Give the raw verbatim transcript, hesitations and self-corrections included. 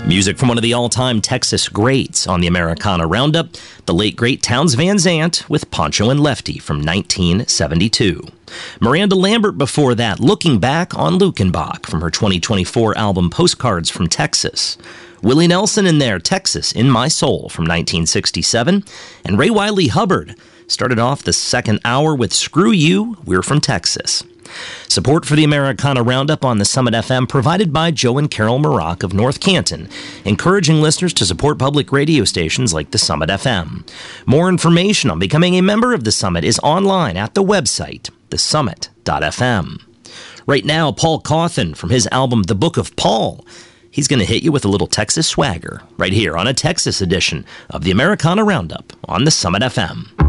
Music from one of the all-time Texas greats on the Americana Roundup, the late great Townes Van Zandt with Pancho and Lefty from nineteen seventy-two. Miranda Lambert before that, looking back on Luckenbach from her twenty twenty-four album Postcards from Texas. Willie Nelson in there, Texas in My Soul from nineteen sixty-seven. And Ray Wiley Hubbard started off the second hour with Screw You, We're from Texas. Support for the Americana Roundup on the Summit F M provided by Joe and Carol Maroc of North Canton, encouraging listeners to support public radio stations like the Summit F M. More information on becoming a member of the Summit is online at the website, the summit dot f m. Right now, Paul Cauthen from his album The Book of Paul. He's going to hit you with a little Texas swagger right here on a Texas edition of the Americana Roundup on the Summit F M.